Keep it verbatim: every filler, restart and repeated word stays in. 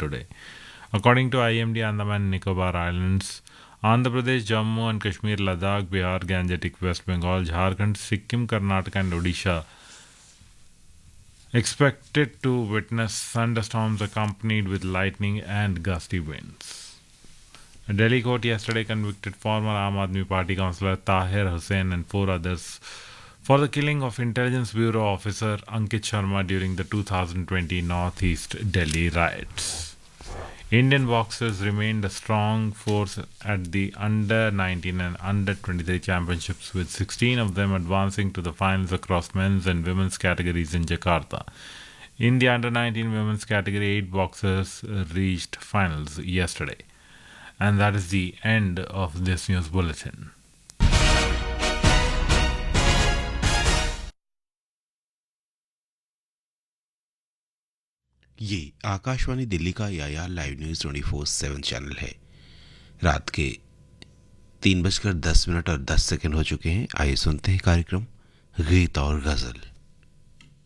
today. According to I M D, Andaman and Nicobar Islands, Andhra Pradesh, Jammu and Kashmir, Ladakh, Bihar, Gangetic West Bengal, Jharkhand, Sikkim, Karnataka and Odisha expected to witness thunderstorms accompanied with lightning and gusty winds. A Delhi court yesterday convicted former Aam Aadmi Party councillor Tahir Hussain and four others for the killing of Intelligence Bureau officer Ankit Sharma during the two thousand twenty Northeast Delhi riots. Indian boxers remained a strong force at the under nineteen and under twenty-three championships, with sixteen of them advancing to the finals across men's and women's categories in Jakarta. In the under nineteen women's category, eight boxers reached finals yesterday. And that is the end of this news bulletin. ये आकाशवाणी दिल्ली का याया live news twenty four seven channel है। रात के तीन बजकर दस minute और दस सेकंड हो चुके हैं। आइए सुनते हैं कार्यक्रम गीत और गज़ल।